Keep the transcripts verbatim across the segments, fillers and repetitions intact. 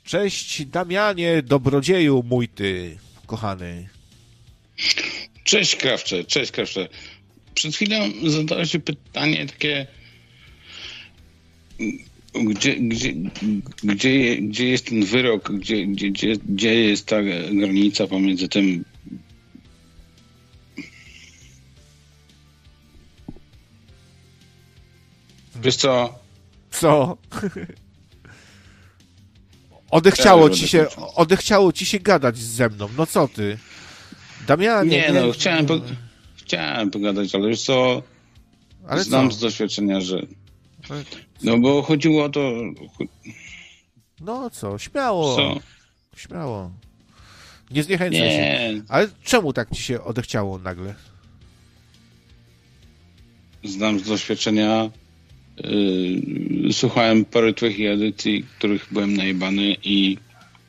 Cześć Damianie, dobrodzieju mój ty, kochany. Cześć Krawcze, cześć Krawcze. Przed chwilą zadałeś się pytanie takie, gdzie, gdzie, gdzie, gdzie jest ten wyrok, gdzie, gdzie, gdzie, gdzie jest ta granica pomiędzy tym. Wiesz co? Co? Odechciało ci się, odechciało ci się gadać ze mną. No co ty? Damianie. Nie, nie no, chciałem, po, chciałem pogadać, ale wiesz co? Ale znam co? z doświadczenia, że no bo chodziło o to. No co, śmiało. Co? Śmiało. Nie zniechęcaj nie. się. Ale czemu tak ci się odechciało nagle? Znam z doświadczenia. Yy, słuchałem parę twoich edycji, których byłem najebany i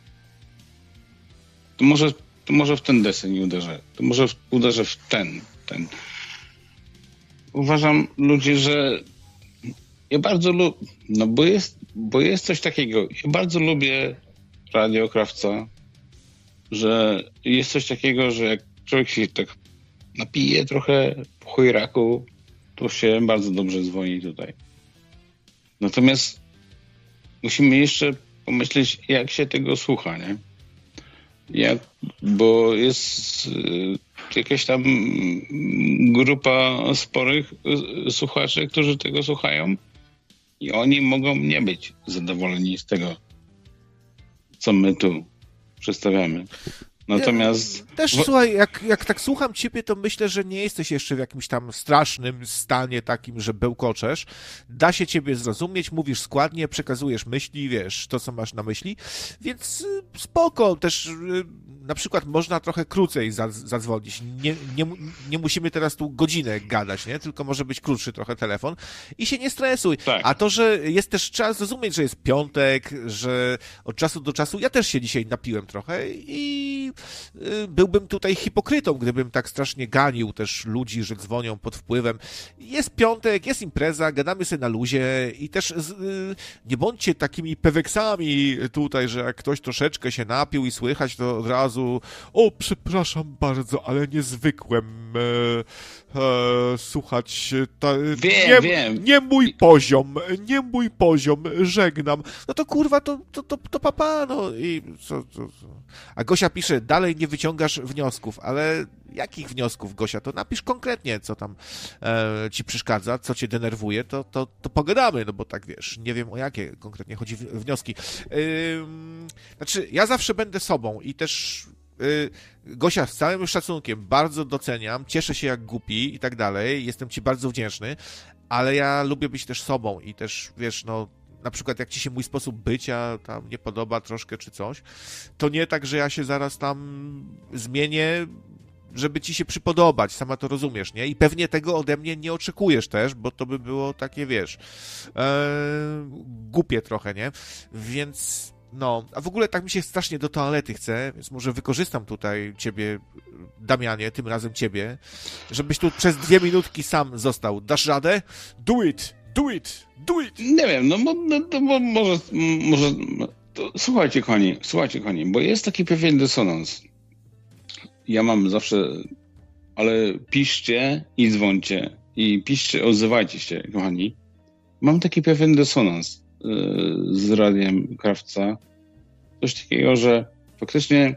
to może, to może w ten deseń nie uderzę. To może w, uderzę w ten, ten. Uważam, ludzie, że ja bardzo lubię, no bo jest, bo jest coś takiego, ja bardzo lubię Radio Krawca, że jest coś takiego, że jak człowiek się tak napije trochę po chujraku, to się bardzo dobrze dzwoni tutaj. Natomiast musimy jeszcze pomyśleć, jak się tego słucha, nie? Jak, bo jest y, jakaś tam grupa sporych y, słuchaczy, którzy tego słuchają i oni mogą nie być zadowoleni z tego, co my tu przedstawiamy. Natomiast... Ja, też, słuchaj, jak, jak tak słucham ciebie, to myślę, że nie jesteś jeszcze w jakimś tam strasznym stanie takim, że bełkoczesz. Da się ciebie zrozumieć, mówisz składnie, przekazujesz myśli, wiesz, to, co masz na myśli, więc spoko. Też na przykład można trochę krócej zadzwonić. Nie, nie, nie musimy teraz tu godzinę gadać, nie? Tylko może być krótszy trochę telefon i się nie stresuj. Tak. A to, że jest też trzeba zrozumieć, że jest piątek, że od czasu do czasu, ja też się dzisiaj napiłem trochę i byłbym tutaj hipokrytą, gdybym tak strasznie ganił też ludzi, że dzwonią pod wpływem. Jest piątek, jest impreza, gadamy sobie na luzie i też nie bądźcie takimi peweksami tutaj, że jak ktoś troszeczkę się napił i słychać, to od razu o, przepraszam bardzo, ale nie zwykłem e, e, słuchać ta, wiem, nie, wiem. nie mój poziom, nie mój poziom, żegnam. No to kurwa, to, to, to, to papa, no i co, co, co. A Gosia pisze, dalej nie wyciągasz wniosków, ale jakich wniosków, Gosia? To napisz konkretnie, co tam e, ci przeszkadza, co cię denerwuje, to, to, to pogadamy, no bo tak wiesz, nie wiem o jakie konkretnie chodzi wnioski. Ym, znaczy, ja zawsze będę sobą i też y, Gosia, z całym szacunkiem, bardzo doceniam, cieszę się jak głupi i tak dalej, jestem ci bardzo wdzięczny, ale ja lubię być też sobą i też, wiesz, no na przykład jak ci się mój sposób bycia tam nie podoba troszkę czy coś, to nie tak, że ja się zaraz tam zmienię, żeby ci się przypodobać, sama to rozumiesz, nie? I pewnie tego ode mnie nie oczekujesz też, bo to by było takie, wiesz, e, głupie trochę, nie? Więc no, a w ogóle tak mi się strasznie do toalety chce, więc może wykorzystam tutaj ciebie, Damianie, tym razem ciebie, żebyś tu przez dwie minutki sam został. Dasz radę? Do it! Do it! Do it! Nie wiem, no, no, no może, może to, słuchajcie, kochani, słuchajcie, kochani, bo jest taki pewien dysonans. Ja mam zawsze, ale piszcie i dzwońcie, i piszcie, odzywajcie się, kochani. Mam taki pewien dysonans yy, z Radiem Krawca. Coś takiego, że faktycznie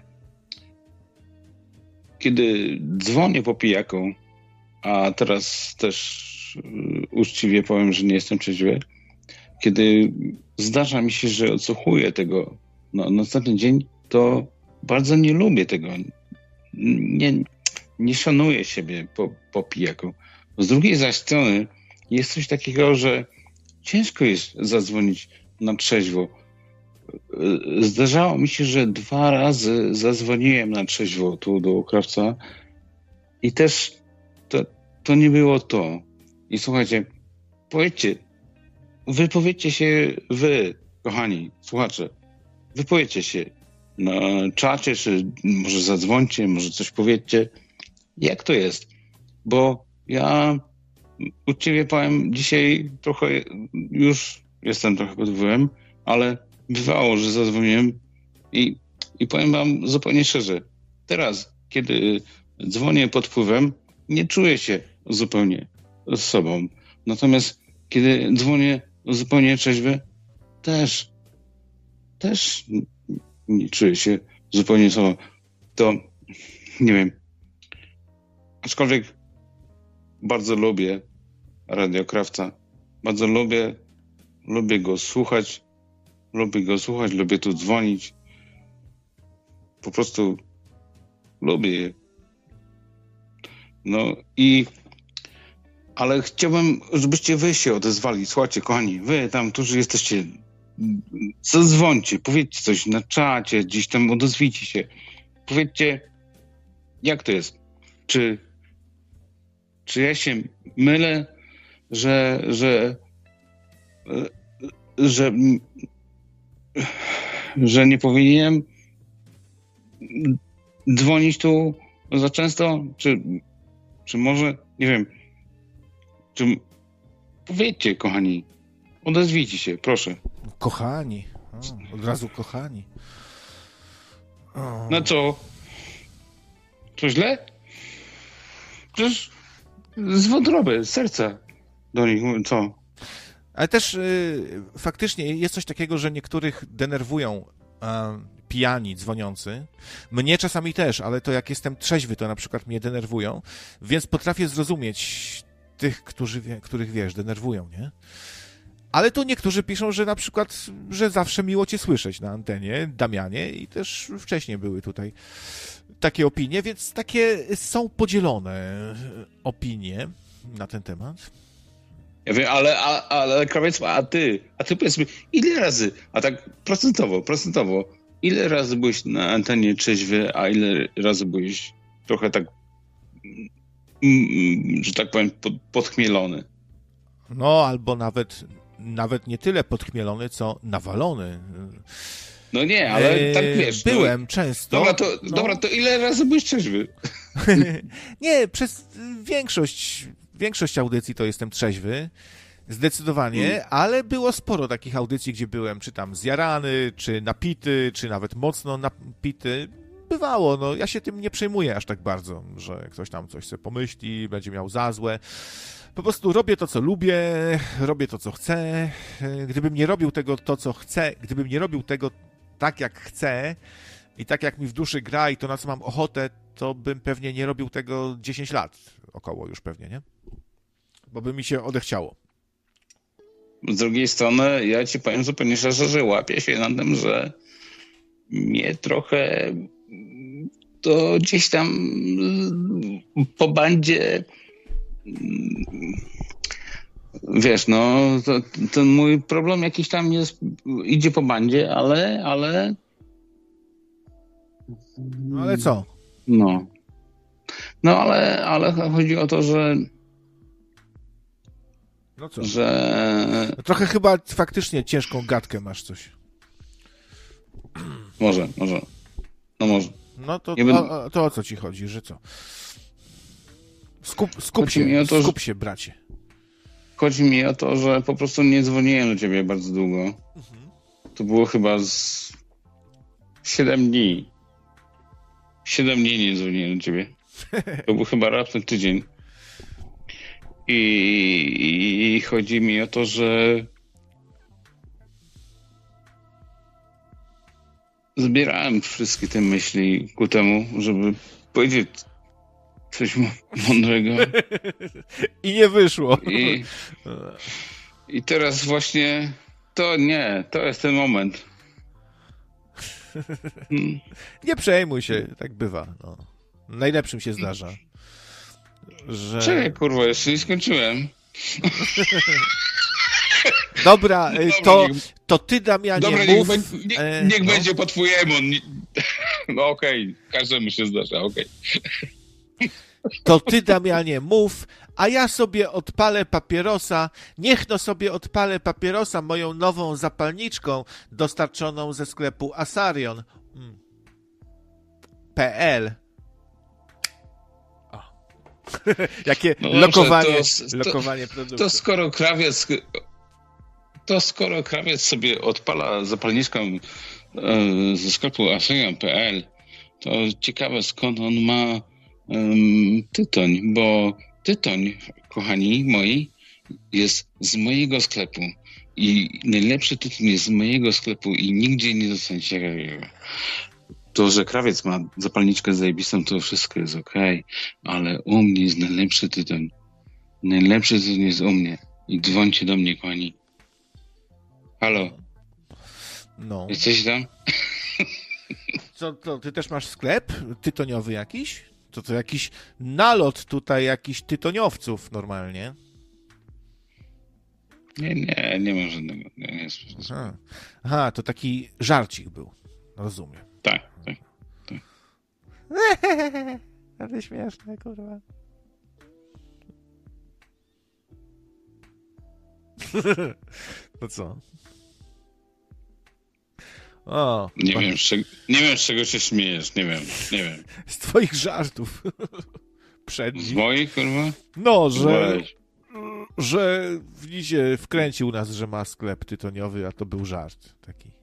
kiedy dzwonię po pijaku, a teraz też yy, uczciwie powiem, że nie jestem trzeźwy, kiedy zdarza mi się, że odsłuchuję tego no, następny dzień, to bardzo nie lubię tego. Nie, nie szanuję siebie po, po pijaku. Z drugiej zaś strony jest coś takiego, że ciężko jest zadzwonić na trzeźwo. Zdarzało mi się, że dwa razy zadzwoniłem na trzeźwo tu do Krawca i też to, to nie było to. I słuchajcie, powiedzcie, wypowiedzcie się wy, kochani słuchacze, wypowiedzcie się na czacie, czy może zadzwońcie, może coś powiedzcie. Jak to jest? Bo ja uczciwie powiem, dzisiaj trochę już jestem trochę pod wpływem, ale bywało, że zadzwoniłem I, i powiem wam zupełnie szczerze, teraz, kiedy dzwonię pod wpływem, nie czuję się zupełnie z sobą. Natomiast kiedy dzwonię zupełnie trzeźwy, też, też nie czuję się zupełnie z sobą. To, nie wiem, aczkolwiek bardzo lubię Radio Krawca. Bardzo lubię, lubię go słuchać, lubię go słuchać, lubię tu dzwonić. Po prostu lubię je. No i ale chciałbym, żebyście wy się odezwali. Słuchajcie, kochani, wy tam, którzy jesteście, zadzwońcie, powiedzcie coś na czacie, gdzieś tam odezwijcie się. Powiedzcie, jak to jest? Czy, czy ja się mylę, że, że, że, że nie powinienem dzwonić tu za często? Czy, czy może, nie wiem, czy powiedzcie, kochani, odezwijcie się, proszę. Kochani, o, od razu kochani. O. No co? Co źle? Przecież z wątroby, z serca do nich mówię, co? Ale też y, faktycznie jest coś takiego, że niektórych denerwują y, pijani dzwoniący. Mnie czasami też, ale to jak jestem trzeźwy, to na przykład mnie denerwują, więc potrafię zrozumieć tych, którzy, których, wiesz, denerwują, nie? Ale tu niektórzy piszą, że na przykład, że zawsze miło cię słyszeć na antenie, Damianie, i też wcześniej były tutaj takie opinie, więc takie są podzielone opinie na ten temat. Ja wiem, ale, ale, ale Krawiec, a ty, a ty powiedz mi, ile razy, a tak procentowo, procentowo, ile razy byłeś na antenie trzeźwy, a ile razy byłeś trochę tak, mm, że tak powiem, pod, podchmielony? No, albo nawet, nawet nie tyle podchmielony, co nawalony. No nie, ale eee, tak wiesz. Byłem no, często. Dobra to, no. dobra, to ile razy byłeś trzeźwy? Nie, przez większość, większość audycji to jestem trzeźwy. Zdecydowanie, hmm. ale było sporo takich audycji, gdzie byłem czy tam zjarany, czy napity, czy nawet mocno napity. Bywało, no ja się tym nie przejmuję aż tak bardzo, że ktoś tam coś sobie pomyśli, będzie miał za złe. Po prostu robię to, co lubię, robię to, co chcę. Gdybym nie robił tego, to, co chcę, gdybym nie robił tego tak, jak chcę i tak, jak mi w duszy gra i to, na co mam ochotę, to bym pewnie nie robił tego dziesięć lat około już pewnie, nie? Bo by mi się odechciało. Z drugiej strony, ja ci powiem zupełnie szczerze, że łapię się na tym, że mnie trochę to gdzieś tam po bandzie, wiesz, no, to, ten mój problem jakiś tam jest, idzie po bandzie, ale, ale... No ale co? No. No, ale, ale chodzi o to, że No co? Że... No trochę chyba faktycznie ciężką gadkę masz coś. Może, może. No może. No to, będę... o, to o co ci chodzi, że co? Skup, skup się, to, skup się, bracie. Chodzi mi o to, że po prostu nie dzwoniłem do ciebie bardzo długo. Mhm. To było chyba z siedem dni. Siedem dni nie dzwoniłem do ciebie. To był chyba raptem tydzień. I, I chodzi mi o to, że zbierałem wszystkie te myśli ku temu, żeby powiedzieć coś mądrego. I nie wyszło. I, I teraz właśnie to nie, to jest ten moment. Hmm. Nie przejmuj się, tak bywa. No. Najlepszym się zdarza. Że... Czekaj, kurwa, jeszcze nie skończyłem. Dobra, to, to ty, Damianie, Dobra, mów... Niech, niech, e, niech no. będzie po twojemu. No okej, okay. Każdemu się zdarza, okej. Okay. To ty, Damianie, mów, a ja sobie odpalę papierosa. Niech no sobie odpalę papierosa moją nową zapalniczką dostarczoną ze sklepu Asarion. Hmm. P L. Jakie no lokowanie, dobrze, to, lokowanie produktu. To skoro krawiec, to skoro krawiec sobie odpala zapalniczkę e, ze sklepu asygan kropka pe el, to ciekawe skąd on ma e, tytoń, bo tytoń, kochani moi, jest z mojego sklepu i najlepszy tytoń jest z mojego sklepu i nigdzie nie dostaniecie takiego. To, że krawiec ma zapalniczkę zajebistą, to wszystko jest okej, okay, ale u mnie jest najlepszy tytoń. Najlepszy tytoń jest u mnie. I dzwońcie do mnie, kochani. Halo? No. Jesteś tam? Co, to ty też masz sklep tytoniowy jakiś? To to jakiś nalot tutaj jakichś tytoniowców normalnie. Nie, nie, nie mam żadnego. Nie, nie jest. Aha. Aha, to taki żarcik był. Rozumiem. Tak, tak, tak. Ale śmieszne, kurwa. No co? O, nie, pan... wiem, z czego, nie wiem, z czego się śmiejesz. Nie wiem, nie wiem. Z twoich żartów. Przednich. Z moich, kurwa? No, że... Weź. że w Lizie wkręcił nas, że ma sklep tytoniowy, a to był żart taki.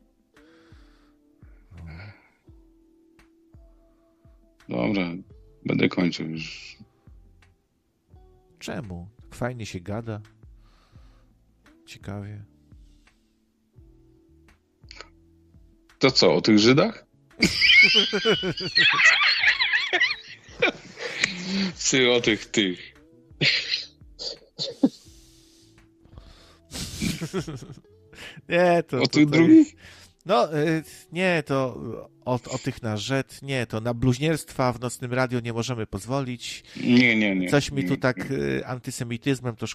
Dobra, będę kończył już. Czemu? Tak fajnie się gada. Ciekawie. To co, o tych Żydach? Czy o tych, tych. Nie, to... O tych tutaj... drugich? No, nie, to o, o tych na rzet, nie, to na bluźnierstwa w Nocnym Radio nie możemy pozwolić. Nie, nie, nie. Coś mi tu nie, tak nie. antysemityzmem to